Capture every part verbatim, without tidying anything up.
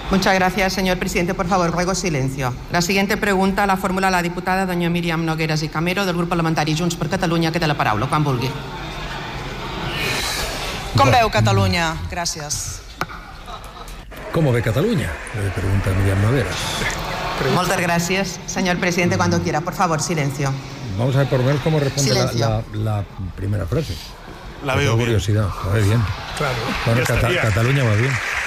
Muchas gracias, señor presidente. Por favor, ruego silencio. La siguiente pregunta la formula la diputada doña Míriam Nogueras i Camero del grup parlamentari Junts per Catalunya, que té la paraula, quan vulgui. Com veu Catalunya? Gràcies. ¿Cómo ve Cataluña? Le pregunta Míriam Nogueras. Muchas gracias, señor presidente. Cuando quiera, por favor, silencio. Vamos a ver por lo menos cómo responde la, la, la primera frase. La veo bien. Curiosidad, la ve bien. Claro. Bueno, Cata- Cataluña va bien.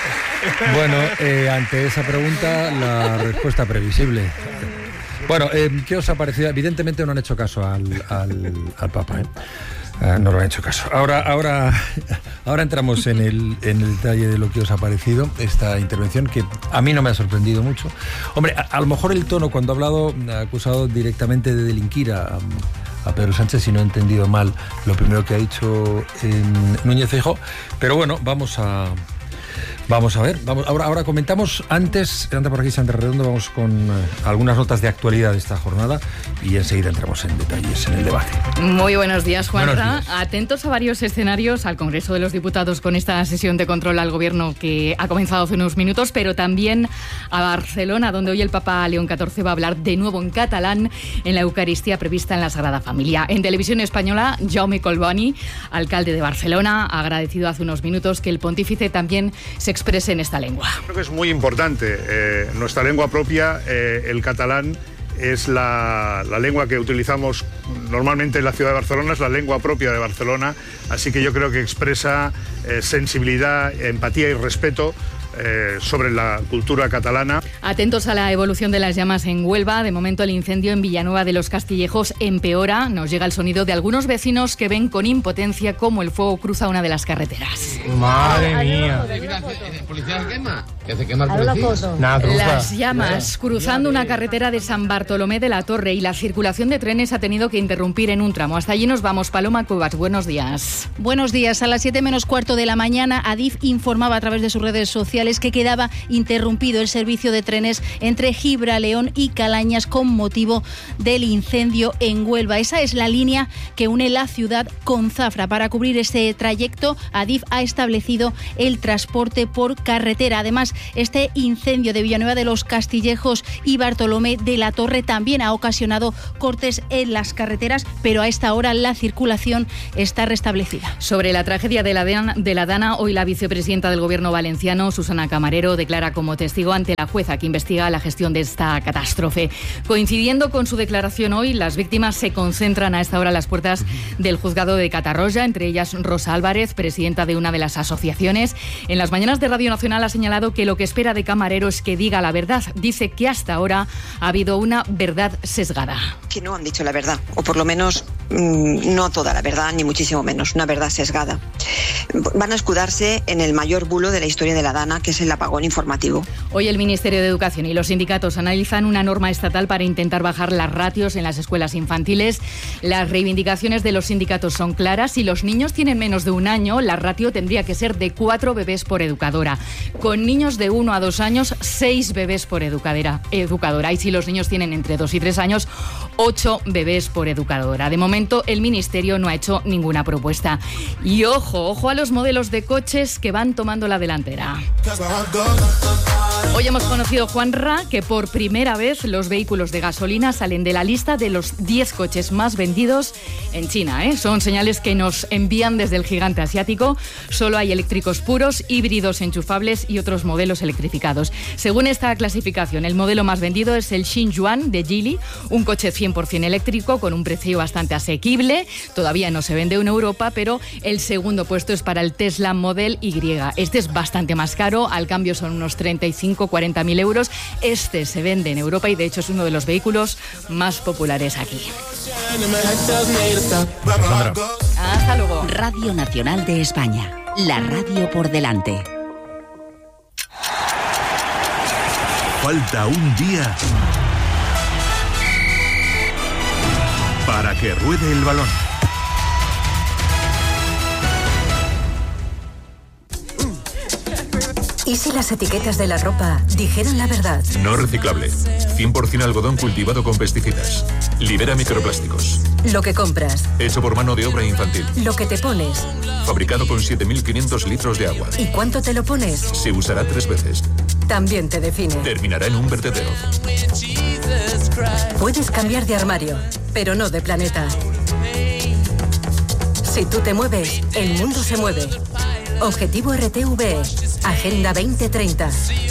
Bueno, eh, ante esa pregunta, la respuesta previsible. Bueno, eh, ¿qué os ha parecido? Evidentemente no han hecho caso al, al, al Papa, ¿eh? Uh, no lo han hecho caso. Ahora, ahora, ahora entramos en el, en el detalle de lo que os ha parecido esta intervención, que a mí no me ha sorprendido mucho. Hombre, a, a lo mejor el tono, cuando ha hablado, ha acusado directamente de delinquir a, a Pedro Sánchez, si no he entendido mal lo primero que ha dicho en Núñez Feijóo. Pero bueno, vamos a... Vamos a ver, vamos, ahora, ahora comentamos, antes, anda por aquí Sandra Redondo, vamos con eh, algunas notas de actualidad de esta jornada y enseguida entramos en detalles en el debate. Muy buenos días, Juanra. Buenos días. Atentos a varios escenarios, al Congreso de los Diputados con esta sesión de control al Gobierno que ha comenzado hace unos minutos, pero también a Barcelona, donde hoy el Papa León catorce va a hablar de nuevo en catalán en la Eucaristía prevista en la Sagrada Familia. En Televisión Española, Jaume Collboni, alcalde de Barcelona, ha agradecido hace unos minutos que el pontífice también se exprese en esta lengua. Creo que es muy importante. Eh, nuestra lengua propia, eh, el catalán, es la, la lengua que utilizamos normalmente en la ciudad de Barcelona, es la lengua propia de Barcelona, así que yo creo que expresa eh, sensibilidad, empatía y respeto Eh, sobre la cultura catalana. Atentos a la evolución de las llamas en Huelva. De momento el incendio en Villanueva de los Castillejos empeora. Nos llega el sonido de algunos vecinos que ven con impotencia cómo el fuego cruza una de las carreteras. Madre mía. ¿El policía se quema? ¿Qué se quema el policía? Las llamas cruzando una carretera de San Bartolomé de la Torre y la circulación de trenes ha tenido que interrumpir en un tramo. Hasta allí nos vamos. Paloma Cuevas, buenos días. Buenos días. A las siete menos cuarto de la mañana, Adif informaba a través de sus redes sociales que quedaba interrumpido el servicio de trenes entre Gibraleón y Calañas con motivo del incendio en Huelva. Esa es la línea que une la ciudad con Zafra. Para cubrir este trayecto, Adif ha establecido el transporte por carretera. Además, este incendio de Villanueva de los Castillejos y Bartolomé de la Torre también ha ocasionado cortes en las carreteras, pero a esta hora la circulación está restablecida. Sobre la tragedia de la, Dana, de la Dana, hoy la vicepresidenta del Gobierno valenciano, Susana Camarero, declara como testigo ante la jueza que investiga la gestión de esta catástrofe. Coincidiendo con su declaración hoy, las víctimas se concentran a esta hora a las puertas del juzgado de Catarroja, entre ellas Rosa Álvarez, presidenta de una de las asociaciones. En las mañanas de Radio Nacional ha señalado que lo que espera de Camarero es que diga la verdad. Dice que hasta ahora ha habido una verdad sesgada. Que no han dicho la verdad, o por lo menos mmm, no toda la verdad, ni muchísimo menos, una verdad sesgada. Van a escudarse en el mayor bulo de la historia de la Dana, que es el apagón informativo. Hoy el Ministerio de Educación y los sindicatos analizan una norma estatal para intentar bajar las ratios en las escuelas infantiles. Las reivindicaciones de los sindicatos son claras. Si los niños tienen menos de un año, la ratio tendría que ser de cuatro bebés por educadora. Con niños de uno a dos años, seis bebés por educadora. educadora. Y si los niños tienen entre dos y tres años, ocho bebés por educadora. De momento, el Ministerio no ha hecho ninguna propuesta. Y ojo, ojo a los modelos de coches que van tomando la delantera. Hoy hemos conocido, Juanra, que por primera vez los vehículos de gasolina salen de la lista de los diez coches más vendidos en China, ¿eh? Son señales que nos envían desde el gigante asiático. Solo hay eléctricos puros, híbridos enchufables y otros modelos electrificados. Según esta clasificación, el modelo más vendido es el Xingyuan de Geely, un coche cien por ciento eléctrico con un precio bastante asequible. Todavía no se vende en Europa, pero el segundo puesto es para el Tesla Model Y. Este es bastante más caro, al cambio son unos treinta y cinco a cuarenta mil euros. Este se vende en Europa y de hecho es uno de los vehículos más populares aquí. Hasta luego. Radio Nacional de España, la radio por delante. Falta un día para que ruede el balón. ¿Y si las etiquetas de la ropa dijeran la verdad? No reciclable. cien por ciento algodón cultivado con pesticidas. Libera microplásticos. Lo que compras. Hecho por mano de obra infantil. Lo que te pones. Fabricado con siete mil quinientos litros de agua. ¿Y cuánto te lo pones? Se usará tres veces. también te define. Terminará en un vertedero. Puedes cambiar de armario, pero no de planeta. Si tú te mueves, el mundo se mueve. Objetivo R T V E, Agenda veinte treinta.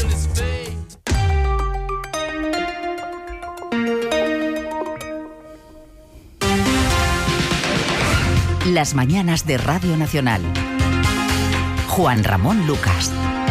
Las mañanas de Radio Nacional. Juan Ramón Lucas.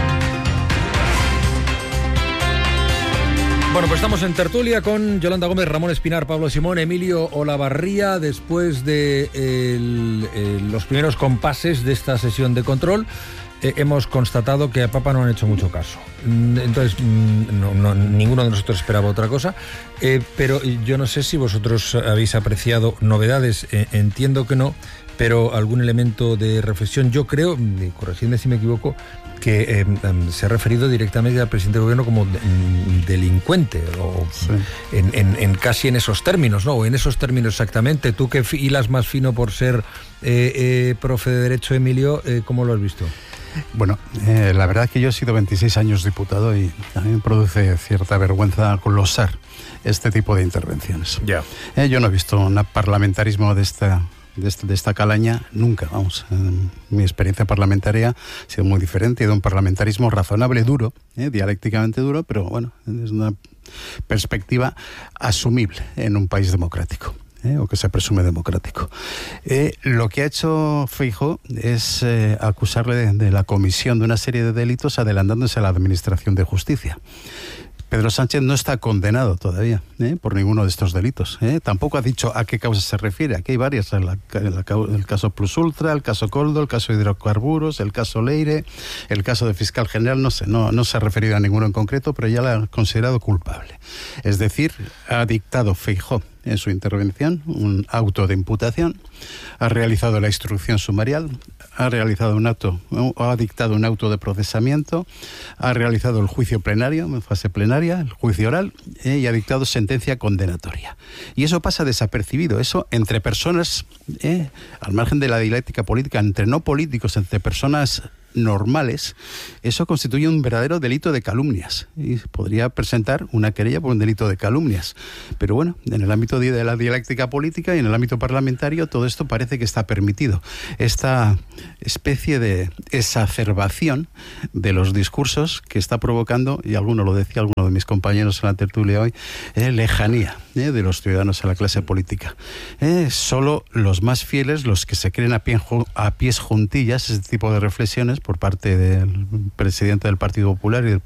Bueno, pues estamos en tertulia con Yolanda Gómez, Ramón Espinar, Pablo Simón, Emilio Olavarría, después de el, el, los primeros compases de esta sesión de control. Eh, hemos constatado que a Papa no han hecho mucho caso. Entonces, no, no, ninguno de nosotros esperaba otra cosa, eh, pero yo no sé si vosotros habéis apreciado novedades, eh, entiendo que no, pero algún elemento de reflexión. Yo creo, corregidme si me equivoco, que eh, se ha referido directamente al presidente del gobierno como de, delincuente, o sí. en, en, en casi en esos términos, ¿no? O en esos términos exactamente. Tú que hilas más fino por ser eh, eh, profe de Derecho, Emilio, eh, ¿cómo lo has visto? Bueno, eh, la verdad es que yo he sido veintiséis años diputado y a mí me produce cierta vergüenza glosar este tipo de intervenciones. Ya. Eh, yo no he visto un parlamentarismo de esta... De, este, de esta calaña, nunca, vamos. Eh, mi experiencia parlamentaria ha sido muy diferente, he ido a un parlamentarismo razonable, duro, eh, dialécticamente duro, pero bueno, es una perspectiva asumible en un país democrático. Eh, o que se presume democrático. Eh, lo que ha hecho Feijóo es eh, acusarle de, de la comisión de una serie de delitos adelantándose a la administración de justicia. Pedro Sánchez no está condenado todavía ¿eh? por ninguno de estos delitos. ¿eh? Tampoco ha dicho a qué causa se refiere. Aquí hay varias. El, el, el caso Plus Ultra, el caso Coldo, el caso hidrocarburos, el caso Leire, el caso de fiscal general. No sé, no, no se ha referido a ninguno en concreto, pero ya la ha considerado culpable. Es decir, ha dictado Feijóo en su intervención un auto de imputación, ha realizado la instrucción sumarial, ha realizado un acto, ha dictado un auto de procesamiento, ha realizado el juicio plenario, en fase plenaria, el juicio oral, eh, y ha dictado sentencia condenatoria. Y eso pasa desapercibido, eso entre personas, eh, al margen de la dialéctica política, entre no políticos, entre personas normales, eso constituye un verdadero delito de calumnias y podría presentar una querella por un delito de calumnias. Pero bueno, en el ámbito de la dialéctica política y en el ámbito parlamentario todo esto parece que está permitido. Esta especie de exacerbación de los discursos que está provocando, y alguno lo decía, alguno de mis compañeros en la tertulia hoy, eh, lejanía eh, de los ciudadanos a la clase política. Eh, solo los más fieles, los que se creen a, pie, a pies juntillas, ese tipo de reflexiones por parte del presidente del Partido Popular y del,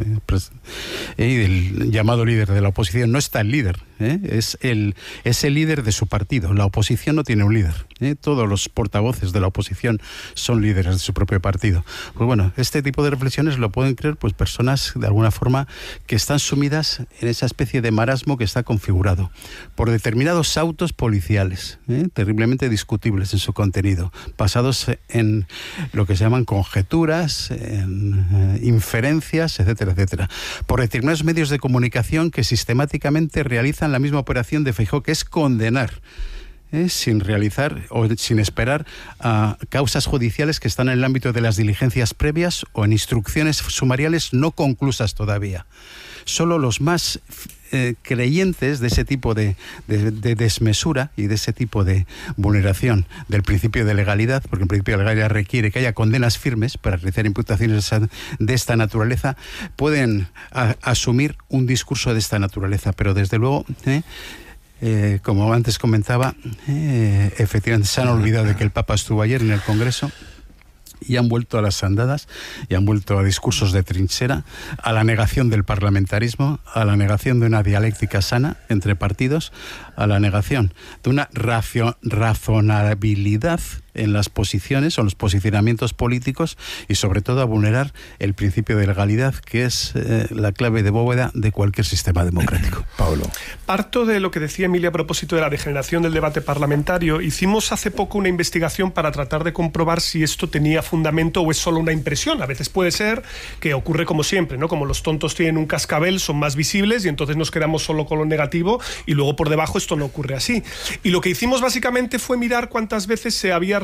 eh, y del llamado líder de la oposición. No está el líder, ¿eh? es, el, es el líder de su partido. La oposición no tiene un líder. ¿eh? Todos los portavoces de la oposición son líderes de su propio partido. Pues bueno, este tipo de reflexiones lo pueden creer pues personas de alguna forma que están sumidas en esa especie de marasmo que está configurado por determinados autos policiales, ¿eh? terriblemente discutibles en su contenido, basados en lo que se llaman conjeturas, en eh, inferencias, etcétera, etcétera, por determinados medios de comunicación que sistemáticamente realizan la misma operación de Feijóo, que es condenar, eh, sin realizar o sin esperar a causas judiciales que están en el ámbito de las diligencias previas o en instrucciones sumariales no conclusas todavía. Solo los más eh, creyentes de ese tipo de, de, de desmesura y de ese tipo de vulneración del principio de legalidad, porque el principio de legalidad requiere que haya condenas firmes para realizar imputaciones de esta naturaleza, pueden a, asumir un discurso de esta naturaleza, pero desde luego... Eh, Eh, como antes comentaba, eh, efectivamente se han olvidado de que el Papa estuvo ayer en el Congreso y han vuelto a las andadas y han vuelto a discursos de trinchera, a la negación del parlamentarismo, a la negación de una dialéctica sana entre partidos, a la negación de una racio, razonabilidad en las posiciones o en los posicionamientos políticos y sobre todo a vulnerar el principio de legalidad, que es eh, la clave de bóveda de cualquier sistema democrático. Pablo. Parto de lo que decía Emilia a propósito de la degeneración del debate parlamentario. Hicimos hace poco una investigación para tratar de comprobar si esto tenía fundamento o es solo una impresión. A veces puede ser que ocurre como siempre, ¿no? Como los tontos tienen un cascabel, son más visibles y entonces nos quedamos solo con lo negativo y luego por debajo esto no ocurre así. Y lo que hicimos básicamente fue mirar cuántas veces se había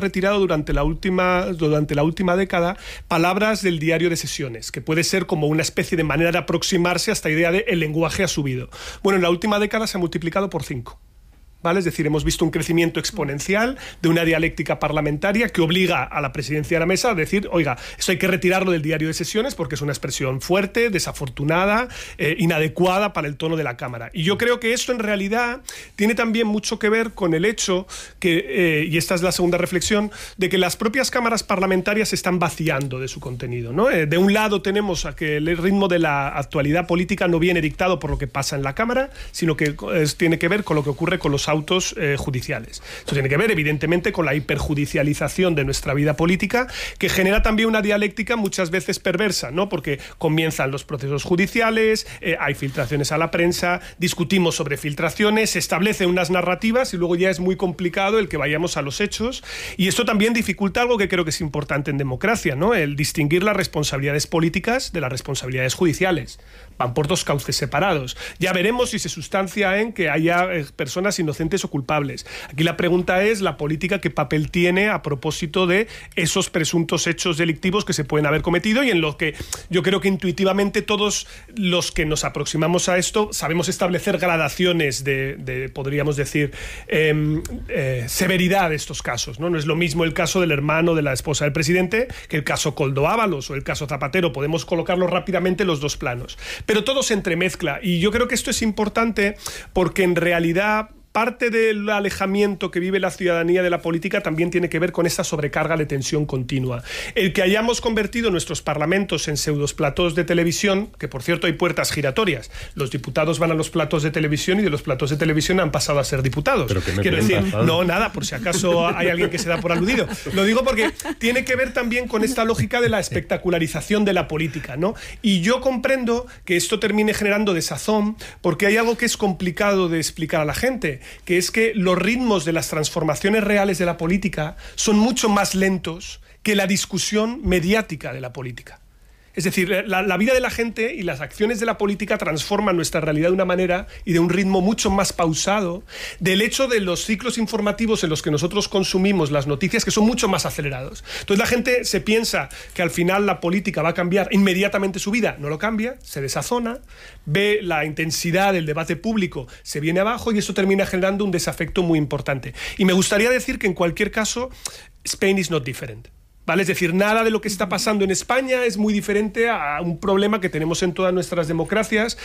retirado durante la última, durante la última década palabras del diario de sesiones, que puede ser como una especie de manera de aproximarse a esta idea de el lenguaje ha subido. Bueno, en la última década se ha multiplicado por cinco. ¿Vale? Es decir, hemos visto un crecimiento exponencial de una dialéctica parlamentaria que obliga a la presidencia de la mesa a decir, oiga, esto hay que retirarlo del diario de sesiones porque es una expresión fuerte, desafortunada, eh, inadecuada para el tono de la Cámara. Y yo creo que esto en realidad tiene también mucho que ver con el hecho que, eh, y esta es la segunda reflexión, de que las propias cámaras parlamentarias se están vaciando de su contenido, ¿no? Eh, de un lado tenemos a que el ritmo de la actualidad política no viene dictado por lo que pasa en la Cámara, sino que es, tiene que ver con lo que ocurre con los autos eh, judiciales. Esto tiene que ver, evidentemente, con la hiperjudicialización de nuestra vida política, que genera también una dialéctica muchas veces perversa, ¿no? Porque comienzan los procesos judiciales, eh, hay filtraciones a la prensa, discutimos sobre filtraciones, se establecen unas narrativas y luego ya es muy complicado el que vayamos a los hechos. Y esto también dificulta algo que creo que es importante en democracia, ¿no? El distinguir las responsabilidades políticas de las responsabilidades judiciales. Van por dos cauces separados. Ya veremos si se sustancia en que haya eh, personas inocentes o culpables. Aquí la pregunta es la política qué papel tiene a propósito de esos presuntos hechos delictivos que se pueden haber cometido y en los que yo creo que intuitivamente todos los que nos aproximamos a esto sabemos establecer gradaciones de, de podríamos decir, eh, eh, severidad de estos casos, ¿no? No es lo mismo el caso del hermano de la esposa del presidente que el caso Koldo Ábalos o el caso Zapatero. Podemos colocarlos rápidamente en los dos planos. Pero todo se entremezcla y yo creo que esto es importante porque en realidad parte del alejamiento que vive la ciudadanía de la política también tiene que ver con esa sobrecarga de tensión continua. El que hayamos convertido nuestros parlamentos en pseudos platós de televisión, que por cierto hay puertas giratorias. Los diputados van a los platos de televisión y de los platos de televisión han pasado a ser diputados. ¿Pero qué me Quiero decir, cuentas? no, nada, por si acaso hay alguien que se da por aludido. Lo digo porque tiene que ver también con esta lógica de la espectacularización de la política, ¿no? Y yo comprendo que esto termine generando desazón porque hay algo que es complicado de explicar a la gente, que es que los ritmos de las transformaciones reales de la política son mucho más lentos que la discusión mediática de la política. Es decir, la, la vida de la gente y las acciones de la política transforman nuestra realidad de una manera y de un ritmo mucho más pausado del hecho de los ciclos informativos en los que nosotros consumimos las noticias, que son mucho más acelerados. Entonces la gente se piensa que al final la política va a cambiar inmediatamente su vida. No lo cambia, se desazona, ve la intensidad del debate público, se viene abajo y eso termina generando un desafecto muy importante. Y me gustaría decir que en cualquier caso, Spain is not different. ¿Vale? Es decir, nada de lo que está pasando en España es muy diferente a un problema que tenemos en todas nuestras democracias,